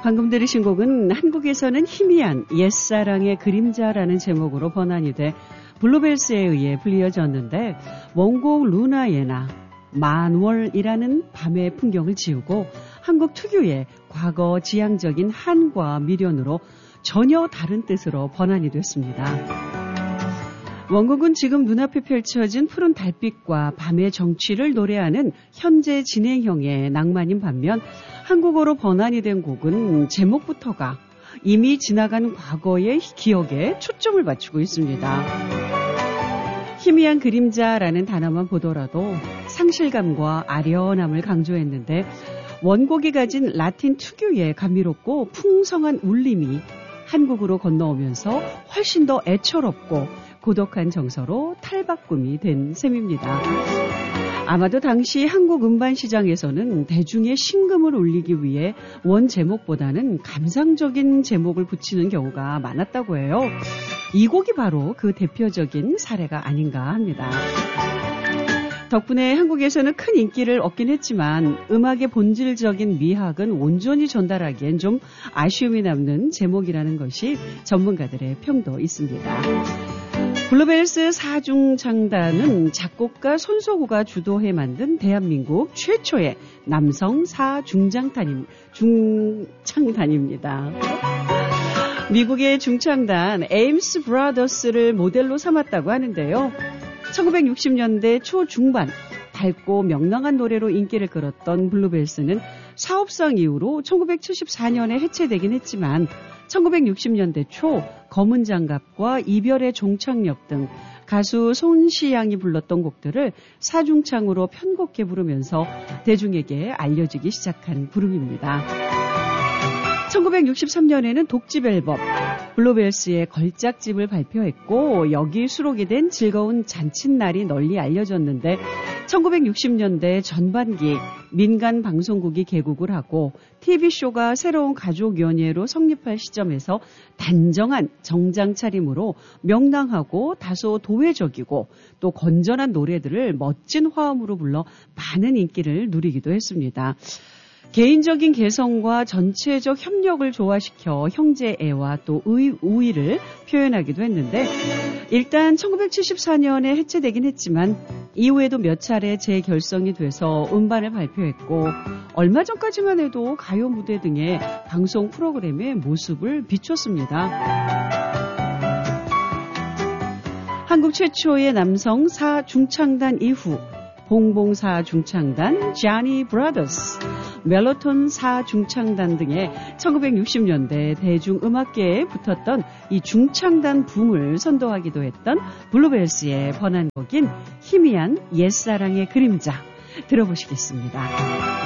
방금 들으신 곡은 한국에서는 희미한 옛사랑의 그림자라는 제목으로 번안이 돼 블루벨스에 의해 불리어졌는데 원곡 루나예나 만월이라는 밤의 풍경을 지우고 한국 특유의 과거 지향적인 한과 미련으로 전혀 다른 뜻으로 번안이 됐습니다. 원곡은 지금 눈앞에 펼쳐진 푸른 달빛과 밤의 정취를 노래하는 현재 진행형의 낭만인 반면 한국어로 번안이 된 곡은 제목부터가 이미 지나간 과거의 기억에 초점을 맞추고 있습니다. 희미한 그림자라는 단어만 보더라도 상실감과 아련함을 강조했는데 원곡이 가진 라틴 특유의 감미롭고 풍성한 울림이 한국으로 건너오면서 훨씬 더 애처롭고 고독한 정서로 탈바꿈이 된 셈입니다. 아마도 당시 한국 음반 시장에서는 대중의 심금을 울리기 위해 원 제목보다는 감상적인 제목을 붙이는 경우가 많았다고 해요. 이 곡이 바로 그 대표적인 사례가 아닌가 합니다. 덕분에 한국에서는 큰 인기를 얻긴 했지만 음악의 본질적인 미학은 온전히 전달하기엔 좀 아쉬움이 남는 제목이라는 것이 전문가들의 평도 있습니다. 블루벨스 4중 창단은 작곡가 손석우가 주도해 만든 대한민국 최초의 남성 4중창단입니다. 미국의 중창단 에임스 브라더스를 모델로 삼았다고 하는데요. 1960년대 초중반 밝고 명랑한 노래로 인기를 끌었던 블루벨스는 사업상 이후로 1974년에 해체되긴 했지만 1960년대 초 검은 장갑과 이별의 종착역 등 가수 손시양이 불렀던 곡들을 사중창으로 편곡해 부르면서 대중에게 알려지기 시작한 그룹입니다. 1963년에는 독집 앨범 블루벨스의 걸작집을 발표했고 여기 수록이 된 즐거운 잔칫날이 널리 알려졌는데 1960년대 전반기 민간 방송국이 개국을 하고 TV쇼가 새로운 가족연예로 성립할 시점에서 단정한 정장 차림으로 명랑하고 다소 도회적이고 또 건전한 노래들을 멋진 화음으로 불러 많은 인기를 누리기도 했습니다. 개인적인 개성과 전체적 협력을 조화시켜 형제애와 또 우위를 표현하기도 했는데 일단 1974년에 해체되긴 했지만 이후에도 몇 차례 재결성이 돼서 음반을 발표했고 얼마 전까지만 해도 가요 무대 등의 방송 프로그램에 모습을 비췄습니다. 한국 최초의 남성 4중창단 이후 봉봉 4중창단, 자니 브라더스, 멜로톤 4중창단 등의 1960년대 대중음악계에 붙었던 이 중창단 붐을 선도하기도 했던 블루벨스의 번안곡인 희미한 옛사랑의 그림자 들어보시겠습니다.